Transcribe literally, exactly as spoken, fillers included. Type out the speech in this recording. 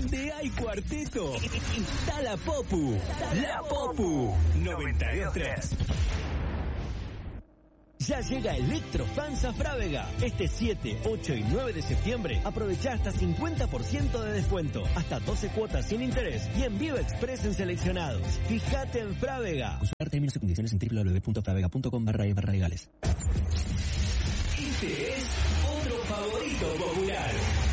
donde hay cuarteto, está la Popu. La Popu noventa y dos tres. Ya llega Electrofans a Frávega. Este siete, ocho y nueve de septiembre aprovecha hasta cincuenta por ciento de descuento, hasta doce cuotas sin interés y envío express en seleccionados. Fíjate en Frávega. Consultar términos y condiciones en doble u doble u doble u punto fravega punto com barra barra legales. Este es otro favorito popular.